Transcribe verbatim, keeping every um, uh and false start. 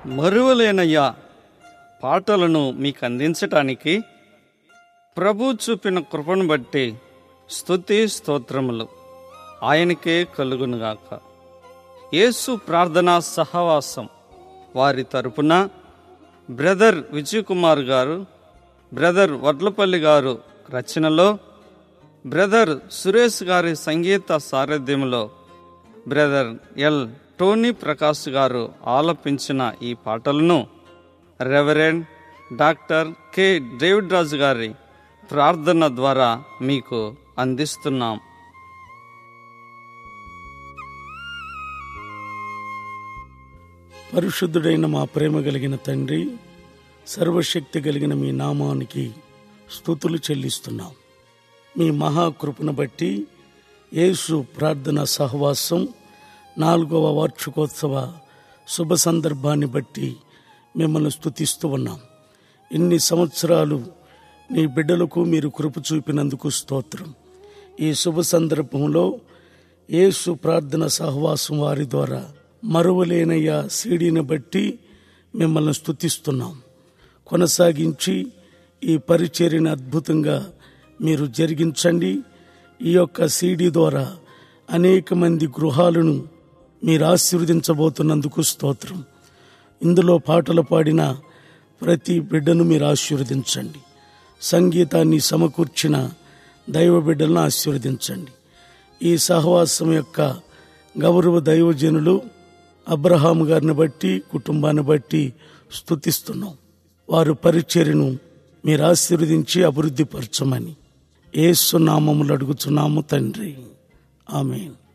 మరువలేనయ్యా పాటలను మీకు అందించటానికి ప్రభు చూపిన కృపను బట్టి స్తుతి స్తోత్రములు ఆయనకే కలుగునుగాక. యేసు ప్రార్థనా సహవాసం వారి తరపున బ్రదర్ విజయ్ కుమార్ గారు, బ్రదర్ వడ్లపల్లి గారు రచనలో, బ్రదర్ సురేష్ గారి సంగీత సారథ్యంలో బ్రదర్ ఎల్ టోనీ ప్రకాష్ గారు ఆలపించిన ఈ పాటలను రెవరెండ్ డాక్టర్ కె డేవిడ్ రాజు గారి ప్రార్థన ద్వారా మీకు అందిస్తున్నాం. పరిశుద్ధుడైన మా ప్రేమ కలిగిన తండ్రి, సర్వశక్తి కలిగిన మీ నామానికి స్తుతులు చెల్లిస్తున్నాం. మీ మహాకృపను బట్టి యేసు ప్రార్థన సహవాసం నాలుగవ వార్షికోత్సవ శుభ సందర్భాన్ని బట్టి మిమ్మల్ని స్తుతిస్తూ ఉన్నాం. ఇన్ని సంవత్సరాలు నీ బిడ్డలకు మీరు కృప చూపినందుకు స్తోత్రం. ఈ శుభ సందర్భంలో యేసు ప్రార్థన సహవాసం వారి ద్వారా మరువలేనయ్య సీడీని బట్టి మిమ్మల్ని స్తుతిస్తున్నాం. కొనసాగించి ఈ పరిచర్యను అద్భుతంగా మీరు జరిగించండి. ఈ యొక్క సీడీ ద్వారా అనేక మంది గృహాలను మీరు ఆశీర్వదించబోతున్నందుకు స్తోత్రం. ఇందులో పాటలు పాడిన ప్రతి బిడ్డను మీరు ఆశీర్వదించండి. సంగీతాన్ని సమకూర్చిన దైవ బిడ్డలను ఆశీర్వదించండి. ఈ సహవాసం యొక్క గౌరవ దైవజనులు అబ్రహాము గారిని బట్టి, కుటుంబాన్ని బట్టి స్తుతిస్తున్నాం. వారు పరిచర్యను మీరు ఆశీర్వదించి అభివృద్ధి పరచమని యేసు నామములో అడుగుచున్నాము తండ్రి. ఆమేన్.